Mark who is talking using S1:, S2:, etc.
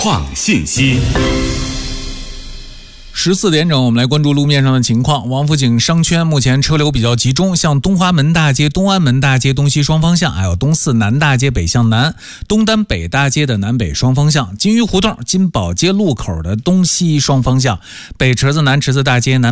S1: 创信息。
S2: 14点整，我们来关注路面上的情况。王府井商圈目前车流比较集中，像东华门大街、东安门大街东西双方向，还有东四南大街北向南、东单北大街的南北双方向、金鱼胡同、金宝街路口的东西双方向、北池子南池子大街南